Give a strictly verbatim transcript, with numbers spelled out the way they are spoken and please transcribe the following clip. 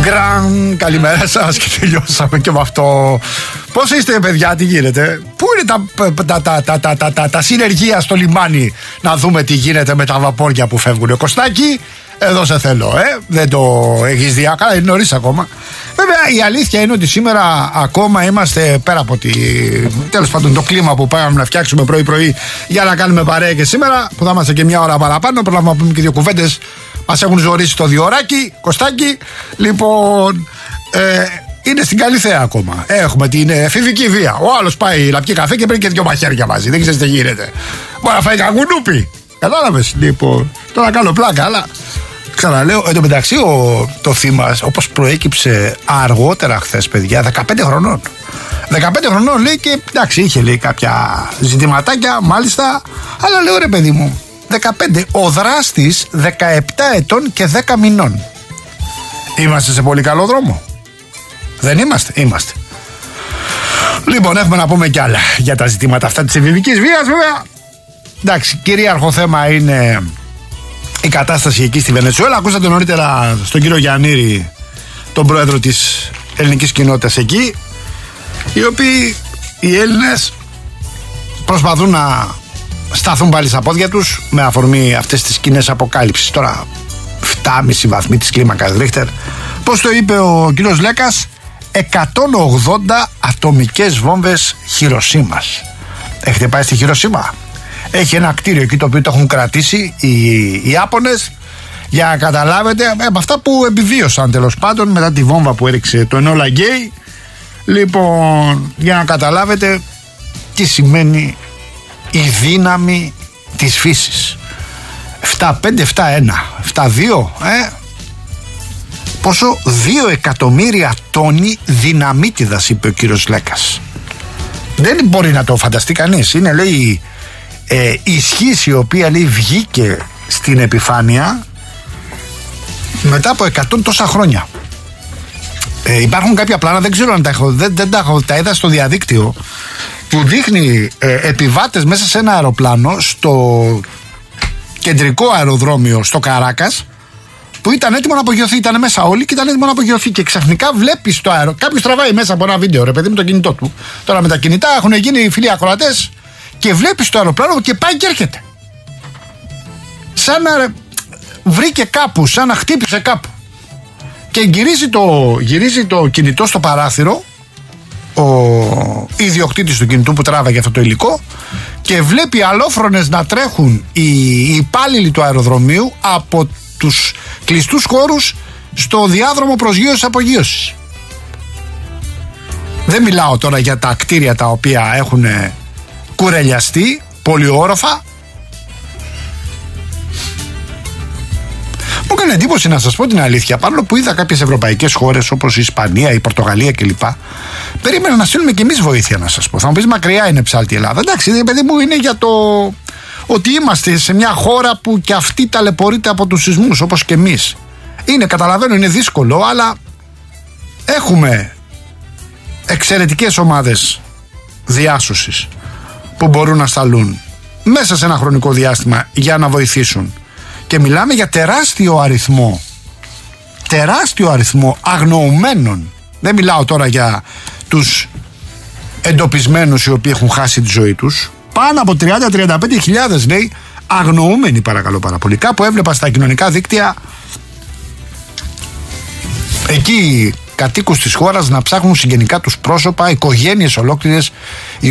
Γκραν, καλημέρα σας και τελειώσαμε και με αυτό. Πώς είστε παιδιά, τι γίνεται? Πού είναι τα, τα, τα, τα, τα, τα, τα, τα συνεργεία στο λιμάνι? Να δούμε τι γίνεται με τα βαπόρια που φεύγουν. Κωστάκι, εδώ σε θέλω, ε. Δεν το έχεις δει, καλά, είναι νωρίς ακόμα. Βέβαια η αλήθεια είναι ότι σήμερα ακόμα είμαστε πέρα από τη, τέλος πάντων, το κλίμα που πάμε να φτιάξουμε πρωί πρωί για να κάνουμε παρέα και σήμερα, που θα είμαστε και μια ώρα παραπάνω. Πρέπει να πούμε και δύο κουβέντες. Μας έχουν ζωρίσει το διωράκι, Κωστάκι. Λοιπόν, ε, είναι στην Καλυθέα ακόμα. Έχουμε την εφηβική βία. Ο άλλος πάει να πιει καφέ και παίρνει και δυο μαχαίρια μαζί. Δεν ξέρεις τι γίνεται. Μπορεί να φάει καγκουνούπι. Κατάλαβες? Λοιπόν, τώρα κάνω πλάκα, αλλά ξαναλέω, εν τω μεταξύ ο, το θύμα, όπως προέκυψε αργότερα χθες, παιδιά, δεκαπέντε χρονών. δεκαπέντε χρονών λέει, και εντάξει, είχε λέει κάποια ζητηματάκια, μάλιστα, αλλά λέω ρε παιδί μου, δεκαπέντε, ο δράστης δεκαεπτά ετών και δέκα μηνών. Είμαστε σε πολύ καλό δρόμο? Δεν είμαστε? Είμαστε. Λοιπόν, έχουμε να πούμε κι άλλα για τα ζητήματα αυτά της εφηβικής βίας, βέβαια. Εντάξει, κυρίαρχο θέμα είναι η κατάσταση εκεί στη Βενεζουέλα. Ακούσατε νωρίτερα στον κύριο Γιαννήρη, τον πρόεδρο της ελληνικής κοινότητας εκεί, οι οποίοι, οι Έλληνες, προσπαθούν να σταθούν πάλι στα πόδια τους με αφορμή αυτές τις σκηνές αποκάλυψης. Τώρα επτά κόμμα πέντε βαθμοί της κλίμακας Ρίχτερ. Πώς το είπε ο κύριος Λέκας, εκατόν ογδόντα ατομικές βόμβες Χιροσίμας. Έχετε πάει στη Χιροσίμα? Έχει ένα κτίριο εκεί το οποίο το έχουν κρατήσει οι Ιάπωνες, για να καταλάβετε, από αυτά που επιβίωσαν τέλος πάντων μετά τη βόμβα που έριξε το Ενόλα Γκέι. Λοιπόν, για να καταλάβετε τι σημαίνει η δύναμη της φύσης. επτά πέντε, επτά ένα, επτά δύο, ε? Πόσο? δύο εκατομμύρια τόνοι δυναμίτιδας, είπε ο κύριος Λέκας. Δεν μπορεί να το φανταστεί κανείς. Είναι, λέει, ε, ισχύς η οποία, λέει, βγήκε στην επιφάνεια μετά από εκατό τόσα χρόνια. Ε, υπάρχουν κάποια πλάνα, δεν ξέρω αν τα έχω, δεν, δεν τα έχω, τα είδα στο διαδίκτυο, που δείχνει ε, επιβάτες μέσα σε ένα αεροπλάνο στο κεντρικό αεροδρόμιο στο Καράκας, που ήταν έτοιμο να απογειωθεί. Ήταν μέσα όλοι και ήταν έτοιμο να απογειωθεί. Και ξαφνικά βλέπεις το αερο. Κάποιος τραβάει μέσα από ένα βίντεο, ρε παιδί, με το κινητό του. Τώρα με τα κινητά έχουν γίνει φίλοι ακροατές, και βλέπεις το αεροπλάνο και πάει και έρχεται. Σαν να βρήκε κάπου, σαν να χτύπησε κάπου. Και γυρίζει το, γυρίζει το κινητό στο παράθυρο ο ιδιοκτήτης του κινητού που τράβαγε αυτό το υλικό, και βλέπει αλόφρονες να τρέχουν οι υπάλληλοι του αεροδρομίου από τους κλειστούς χώρους στο διάδρομο προσγείωσης απογείωσης. Δεν μιλάω τώρα για τα κτίρια τα οποία έχουν κουρελιαστεί, πολυόροφα. Μου έκανε εντύπωση, να σας πω την αλήθεια, παρόλο που είδα κάποιες ευρωπαϊκές χώρες όπως η Ισπανία, η Πορτογαλία κλπ. Περίμενα να στείλουμε κι εμείς βοήθεια, να σας πω. Θα μου πεις, μακριά είναι ψάλτη η Ελλάδα. Εντάξει, παιδί μου, είναι για το ότι είμαστε σε μια χώρα που κι αυτή ταλαιπωρείται από τους σεισμούς, όπως και εμείς. Είναι, καταλαβαίνω, είναι δύσκολο, αλλά έχουμε εξαιρετικές ομάδες διάσωσης που μπορούν να σταλούν μέσα σε ένα χρονικό διάστημα για να βοηθήσουν. Και μιλάμε για τεράστιο αριθμό, τεράστιο αριθμό αγνοουμένων. Δεν μιλάω τώρα για τους εντοπισμένους οι οποίοι έχουν χάσει τη ζωή τους. Πάνω από τριάντα με τριάντα πέντε χιλιάδες, λέει, αγνοούμενοι, παρακαλώ πάρα πολύ. Κάπου έβλεπα στα κοινωνικά δίκτυα εκεί κατοίκους της χώρας να ψάχνουν συγγενικά τους πρόσωπα, οικογένειες ολόκληρες οι